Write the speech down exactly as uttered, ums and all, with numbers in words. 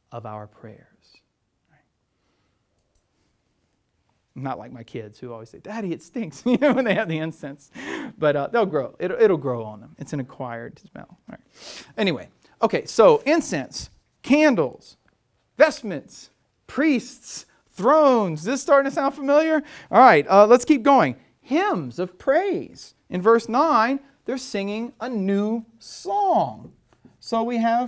of our prayers. Not like my kids who always say, Daddy, it stinks, you know, when they have the incense. But uh, they'll grow. It'll, it'll grow on them. It's an acquired smell. All right. Anyway, okay, so incense, candles, vestments, priests, thrones. Is this starting to sound familiar? All right, uh, let's keep going. Hymns of praise. In verse nine, they're singing a new song. So we have